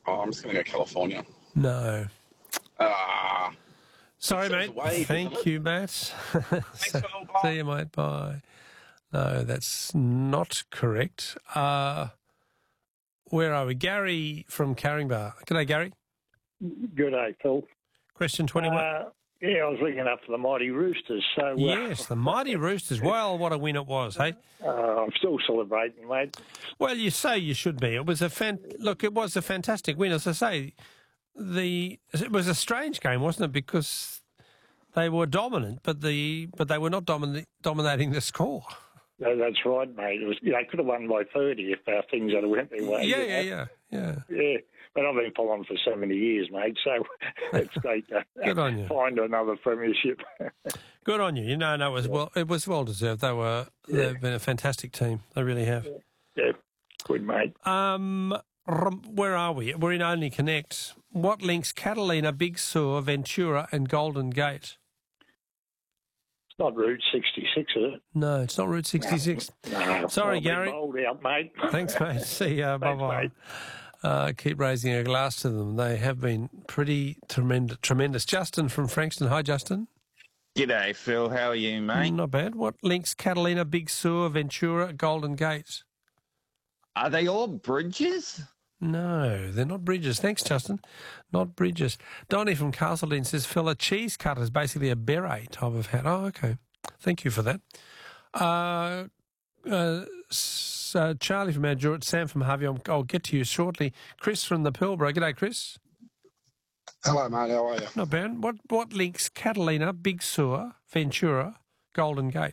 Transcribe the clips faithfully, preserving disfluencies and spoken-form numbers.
Oh, I'm just going to go California. No. Ah. Sorry, It's mate. away, Thank isn't it? you, Matt. Thanks, Phil. Bye. See you, mate. Bye. No, that's not correct. Uh, where are we? Gary from Caringbah. G'day, Gary. Good day, Phil. Question twenty-one. Uh, yeah, I was looking up for the Mighty Roosters. So uh, Yes, the Mighty Roosters. Well, what a win it was, hey? uh, I'm still celebrating, mate. Well, you say you should be. It was a fan. Look, it was a fantastic win. As I say, the it was a strange game, wasn't it? Because they were dominant, but the but they were not domin- dominating the score. No, that's right, mate. It was, they could have won by thirty if uh, things had went their way. Yeah, you yeah, know? yeah, yeah. Yeah, but I've been following for so many years, mate, so it's great to Good on you. find another premiership. Good on you. You know, no, it was well. It was well deserved. They were. Yeah. They've been a fantastic team. They really have. Yeah, good, mate. Um, rum- where are we? We're in Only Connect. What links Catalina, Big Sur, Ventura, and Golden Gate? It's not Route sixty-six, is it? No, it's not Route sixty-six. No. Sorry, I'll be Gary. bold out, mate. Thanks, mate. See ya. Bye Thanks, bye. mate. Uh, keep raising a glass to them. They have been pretty tremendous. Tremendous. Justin from Frankston. Hi, Justin. G'day, Phil. How are you, mate? Not bad. What links Catalina, Big Sur, Ventura, Golden Gate? Are they all bridges? No, they're not bridges. Thanks, Justin. Not bridges. Donnie from Castledene says, Phil, a cheese cutter is basically a beret type of hat. Oh, okay. Thank you for that. Uh, uh, so Charlie from Adjort, Sam from Harvey, I'll, I'll get to you shortly. Chris from the Pilbara. G'day, Chris. Hello, mate. How are you? Not bad. What, what links Catalina, Big Sur, Ventura, Golden Gate?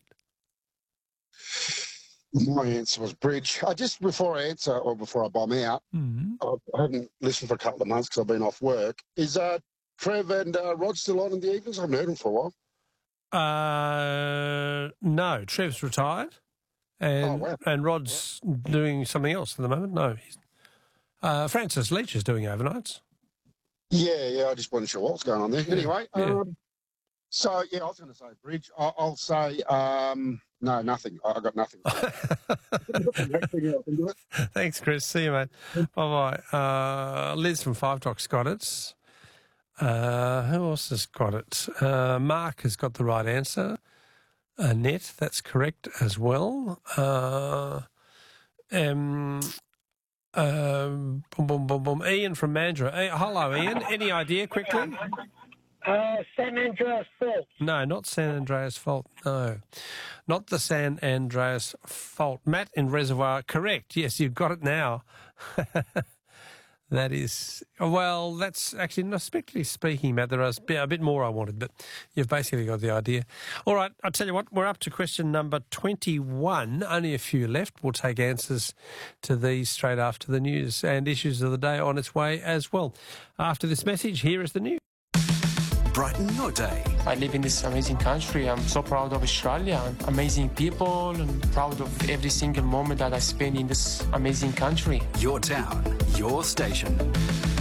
My answer was bridge. I just before I answer or before I bomb out, Mm-hmm. I haven't listened for a couple of months because I've been off work. Is uh, Trev and uh, Rod still on in the Eagles? I haven't heard them for a while. Uh, no, Trev's retired, and Oh, wow. and Rod's doing something else at the moment. No, he's, uh, Francis Leach is doing overnights. Yeah, yeah. I just wasn't sure what was going on there. Anyway, yeah. um, so yeah, I was going to say bridge. I, I'll say um, no, nothing. I, I got nothing. Thanks, Chris. See you, mate. Bye bye. Uh, Liz from Five Docs got it. Uh, who else has got it? Uh, Mark has got the right answer. Annette, that's correct as well. Uh, um, um, boom, boom, boom, boom. Ian from Mandurah. Hey, hello, Ian. Any idea quickly? Uh, San Andreas Fault. No, not San Andreas Fault. No, not the San Andreas Fault. Matt in Reservoir, correct. Yes, you've got it now. That is, well, that's actually, not strictly speaking, Matt, there was a bit more I wanted, but you've basically got the idea. All right, I'll tell you what, we're up to question number twenty-one, only a few left. We'll take answers to these straight after the news and issues of the day on its way as well. After this message, here is the news. Brighten your day. I live in this amazing country. I'm so proud of Australia, amazing people, and proud of every single moment that I spend in this amazing country. Your town, your station.